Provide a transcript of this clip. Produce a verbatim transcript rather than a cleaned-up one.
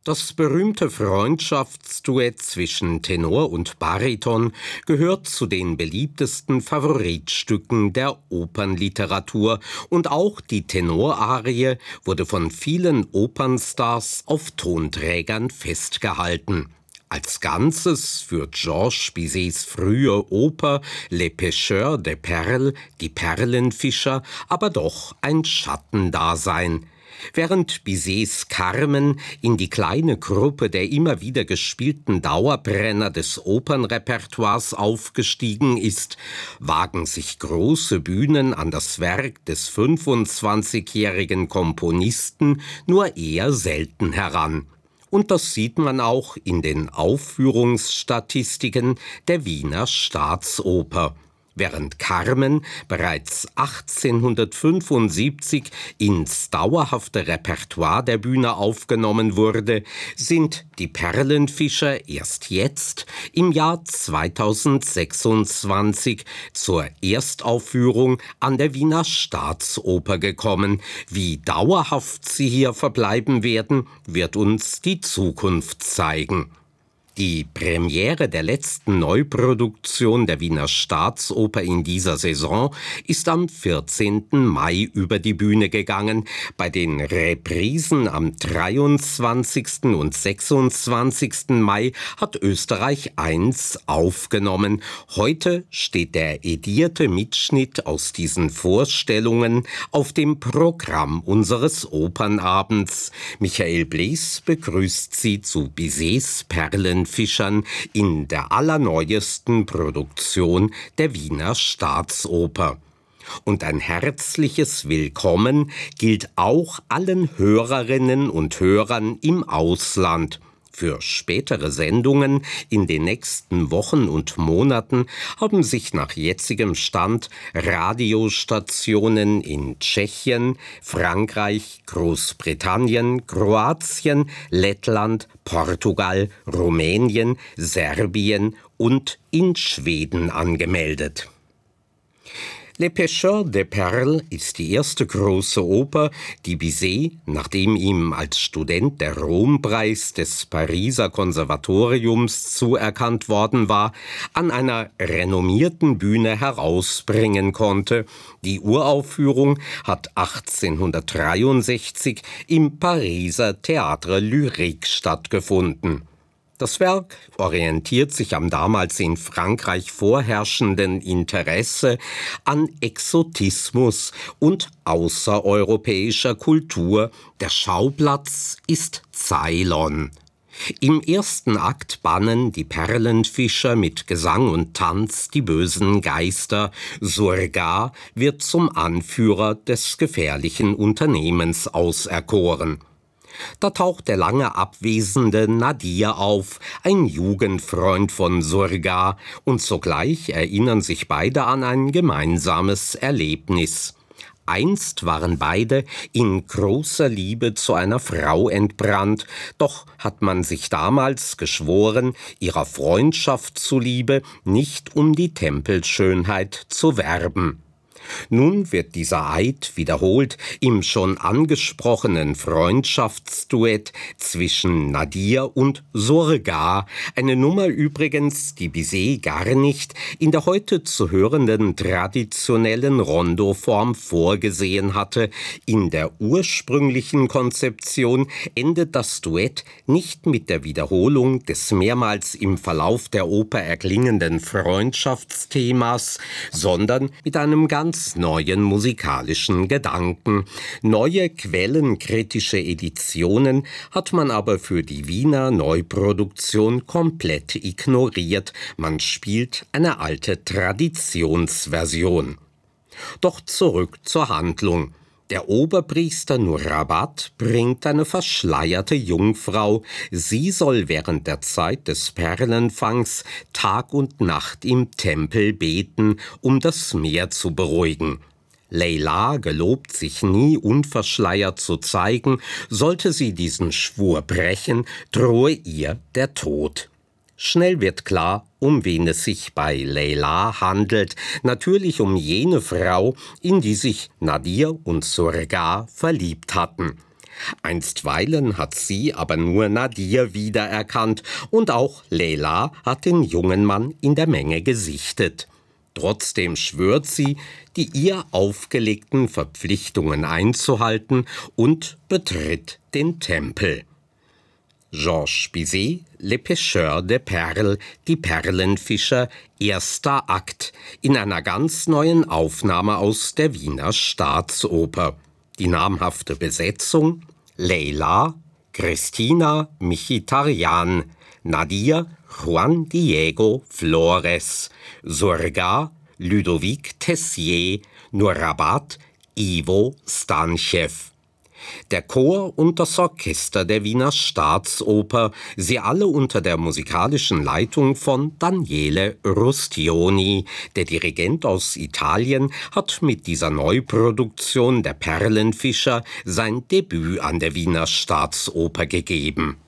Das berühmte Freundschaftsduett zwischen Tenor und Bariton gehört zu den beliebtesten Favoritstücken der Opernliteratur und auch die Tenorarie wurde von vielen Opernstars auf Tonträgern festgehalten. Als Ganzes führt Georges Bizets frühe Oper Les Pêcheurs de Perles, die Perlenfischer, aber doch ein Schattendasein. Während Bizets Carmen in die kleine Gruppe der immer wieder gespielten Dauerbrenner des Opernrepertoires aufgestiegen ist, wagen sich große Bühnen an das Werk des fünfundzwanzigjährigen Komponisten nur eher selten heran. Und das sieht man auch in den Aufführungsstatistiken der Wiener Staatsoper. Während Carmen bereits achtzehnhundertfünfundsiebzig ins dauerhafte Repertoire der Bühne aufgenommen wurde, sind die Perlenfischer erst jetzt im Jahr zweitausendsechsundzwanzig zur Erstaufführung an der Wiener Staatsoper gekommen. Wie dauerhaft sie hier verbleiben werden, wird uns die Zukunft zeigen. Die Premiere der letzten Neuproduktion der Wiener Staatsoper in dieser Saison ist am vierzehnten Mai über die Bühne gegangen. Bei den Reprisen am dreiundzwanzigsten und sechsundzwanzigsten Mai hat Österreich eins aufgenommen. Heute steht der edierte Mitschnitt aus diesen Vorstellungen auf dem Programm unseres Opernabends. Michael Blees begrüßt Sie zu Bizets Perlen Fischern in der allerneuesten Produktion der Wiener Staatsoper. Und ein herzliches Willkommen gilt auch allen Hörerinnen und Hörern im Ausland. Für spätere Sendungen in den nächsten Wochen und Monaten haben sich nach jetzigem Stand Radiostationen in Tschechien, Frankreich, Großbritannien, Kroatien, Lettland, Portugal, Rumänien, Serbien und in Schweden angemeldet. Les Pêcheurs de Perles ist die erste große Oper, die Bizet, nachdem ihm als Student der Rompreis des Pariser Konservatoriums zuerkannt worden war, an einer renommierten Bühne herausbringen konnte. Die Uraufführung hat achtzehnhundertdreiundsechzig im Pariser Théâtre Lyrique stattgefunden. Das Werk orientiert sich am damals in Frankreich vorherrschenden Interesse an Exotismus und außereuropäischer Kultur. Der Schauplatz ist Ceylon. Im ersten Akt bannen die Perlenfischer mit Gesang und Tanz die bösen Geister. Surga wird zum Anführer des gefährlichen Unternehmens auserkoren. Da taucht der lange abwesende Nadir auf, ein Jugendfreund von Surga, und sogleich erinnern sich beide an ein gemeinsames Erlebnis. Einst waren beide in großer Liebe zu einer Frau entbrannt, doch hat man sich damals geschworen, ihrer Freundschaft zuliebe nicht um die Tempelschönheit zu werben. Nun wird dieser Eid wiederholt im schon angesprochenen Freundschaftsduett zwischen Nadir und Surga, eine Nummer übrigens, die Bizet gar nicht in der heute zu hörenden traditionellen Rondoform vorgesehen hatte. In der ursprünglichen Konzeption endet das Duett nicht mit der Wiederholung des mehrmals im Verlauf der Oper erklingenden Freundschaftsthemas, sondern mit einem ganz neuen musikalischen Gedanken. Neue quellenkritische Editionen hat man aber für die Wiener Neuproduktion komplett ignoriert. Man spielt eine alte Traditionsversion. Doch zurück zur Handlung. Der Oberpriester Nurabat bringt eine verschleierte Jungfrau. Sie soll während der Zeit des Perlenfangs Tag und Nacht im Tempel beten, um das Meer zu beruhigen. Leila gelobt sich nie unverschleiert zu zeigen. Sollte sie diesen Schwur brechen, drohe ihr der Tod. Schnell wird klar, um wen es sich bei Leila handelt. Natürlich um jene Frau, in die sich Nadir und Surga verliebt hatten. Einstweilen hat sie aber nur Nadir wiedererkannt und auch Leyla hat den jungen Mann in der Menge gesichtet. Trotzdem schwört sie, die ihr aufgelegten Verpflichtungen einzuhalten und betritt den Tempel. Georges Bizet, Le Pêcheur de Perles, die Perlenfischer, erster Akt, in einer ganz neuen Aufnahme aus der Wiener Staatsoper. Die namhafte Besetzung: Leyla, Christina Mkhitaryan, Nadir, Juan Diego Flores, Surga, Ludovic Tessier, Nourabat, Ivo Stanchew. Der Chor und das Orchester der Wiener Staatsoper, sie alle unter der musikalischen Leitung von Daniele Rustioni. Der Dirigent aus Italien hat mit dieser Neuproduktion der Perlenfischer sein Debüt an der Wiener Staatsoper gegeben.